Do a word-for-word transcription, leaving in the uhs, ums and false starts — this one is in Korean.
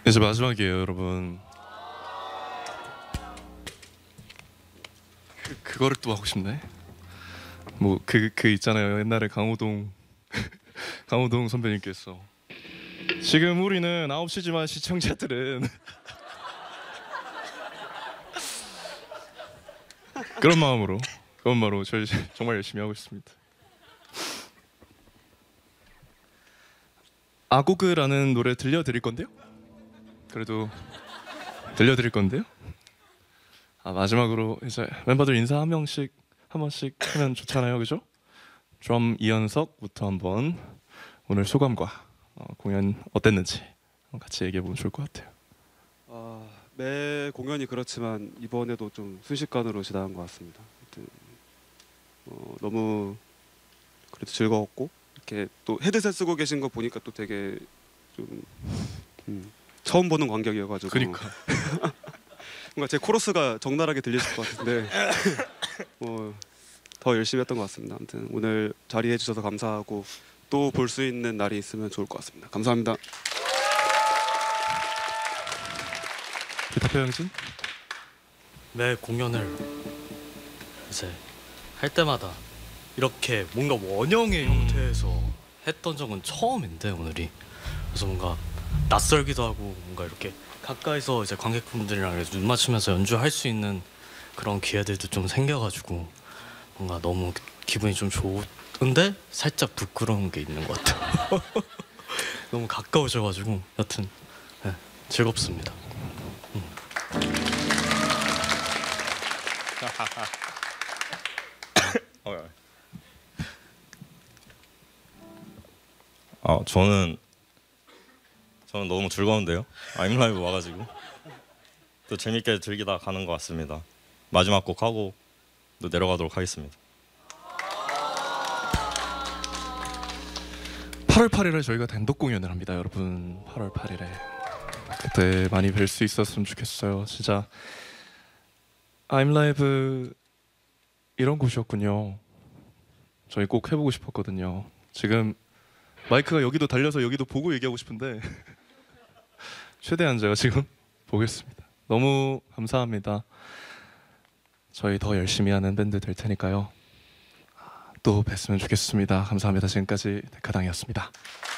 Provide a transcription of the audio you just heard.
이제 마지막이에요, 여러분. 그, 그거를 또 하고 싶네. 뭐 그 그 있잖아요. 옛날에 강호동 강호동 선배님께서 지금 우리는 아홉 시지만 시청자들은 그런 마음으로 그런 마음으로 저희 정말 열심히 하고 있습니다. 아고그라는 노래 들려드릴 건데요. 그래도 들려드릴 건데요. 아, 마지막으로 이제 멤버들 인사 한 명씩 한 번씩 하면 좋잖아요, 그죠? 드럼 이연석부터 한번 오늘 소감과 어, 공연 어땠는지 같이 얘기해 보면 좋을 것 같아요. 아, 매 공연이 그렇지만 이번에도 좀 순식간으로 지나간 것 같습니다. 하여튼, 어, 너무 그래도 즐거웠고 이렇게 또 헤드셋 쓰고 계신 거 보니까 또 되게 좀 음, 처음 보는 광경이어가지고 그러니까 뭔가 제 코러스가 적나라하게 들리실 것 같은데 뭐, 더 열심히 했던 것 같습니다. 아무튼 오늘 자리해 주셔서 감사하고 또 볼 수 있는 날이 있으면 좋을 것 같습니다. 감사합니다. 기타표 형진. 매 공연을 이제 할 때마다 이렇게 뭔가 원형의 음. 형태에서 했던 적은 처음인데 오늘이 그래서 뭔가 낯설기도 하고 뭔가 이렇게 가까이서 이제 관객분들이랑 눈 맞추면서 연주할 수 있는 그런 기회들도 좀 생겨가지고 뭔가 너무 기분이 좀 좋은데 살짝 부끄러운 게 있는 것 같아요. 너무 가까우셔가지고 여튼 네, 즐겁습니다. 아 저는 저는 너무 즐거운데요. 아임라이브 와가지고 또 재밌게 즐기다 가는 것 같습니다. 마지막 곡 하고 또 내려가도록 하겠습니다. 팔월 팔일에 저희가 단독 공연을 합니다, 여러분. 팔월 팔일에 그때 많이 뵐 수 있었으면 좋겠어요. 진짜 I'm Live 이런 곳이었군요. 저희 꼭 해보고 싶었거든요. 지금 마이크가 여기도 달려서 여기도 보고 얘기하고 싶은데 최대한 제가 지금 보겠습니다. 너무 감사합니다. 저희 더 열심히 하는 밴드 될 테니까요. 또 뵀으면 좋겠습니다. 감사합니다. 지금까지 데카당이었습니다.